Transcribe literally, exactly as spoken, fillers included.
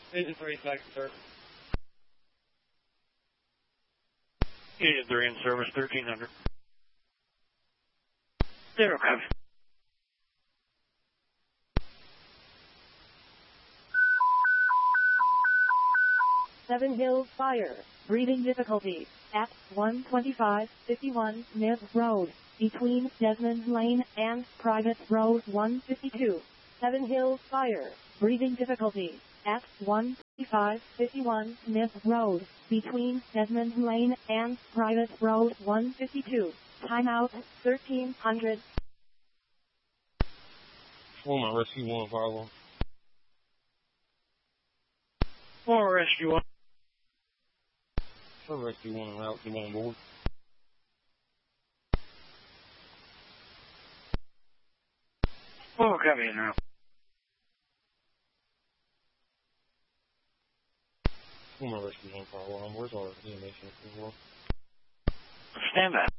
Agent three, second, sir. Agent three in service, thirteen hundred. Zero, copy. Seven Hills Fire. Breathing difficulty at one twenty-five fifty-one Smith Road, between Desmond Lane and Private Road one fifty-two. Seven Hills Fire. Breathing difficulty at one twenty-five fifty-one Smith Road, between Desmond Lane and Private Road one fifty-two. Timeout thirteen hundred. Foreman, Rescue one, fire alarm. Foreman, Rescue one. Foreman, Rescue one, and route, come on board. Foreman, copy now. Foreman, Rescue one, fire alarm. Where's our animation for? Stand by.